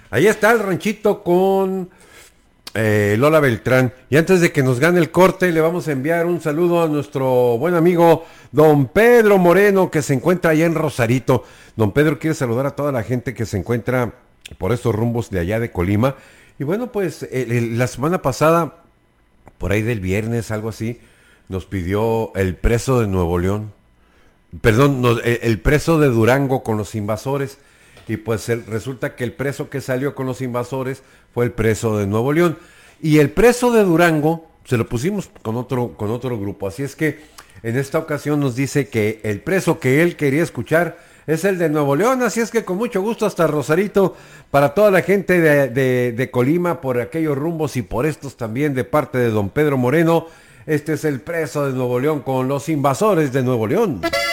Ahí está el ranchito con Lola Beltrán. Y antes de que nos gane el corte, le vamos a enviar un saludo a nuestro buen amigo don Pedro Moreno, que se encuentra allá en Rosarito. Don Pedro quiere saludar a toda la gente que se encuentra por estos rumbos de allá de Colima. Y bueno, pues la semana pasada, por ahí del viernes, algo así, nos pidió el preso de Nuevo León. Perdón, el preso de Durango con los invasores. Y pues resulta que el preso que salió con los invasores fue el preso de Nuevo León. Y el preso de Durango se lo pusimos con otro grupo. Así es que en esta ocasión nos dice que el preso que él quería escuchar es el de Nuevo León. Así es que con mucho gusto hasta Rosarito, para toda la gente de Colima, por aquellos rumbos y por estos también de parte de don Pedro Moreno. Este es el preso de Nuevo León con los invasores de Nuevo León.